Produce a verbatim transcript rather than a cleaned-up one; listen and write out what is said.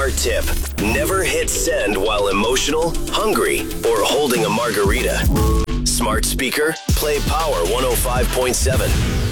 smart tip. Never hit send while emotional, hungry, or holding a margarita. Smart speaker, play Power one oh five point seven.